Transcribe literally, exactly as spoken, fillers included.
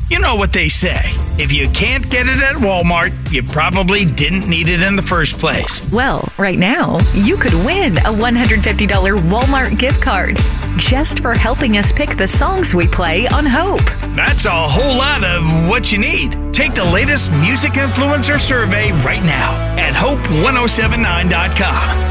You know what they say. If you can't get it at Walmart, you probably didn't need it in the first place. Well, right now, you could win a one hundred fifty dollars Walmart gift card just for helping us pick the songs we play on Hope. That's a whole lot of what you need. Take the latest music influencer survey right now at hope ten seventy-nine dot com.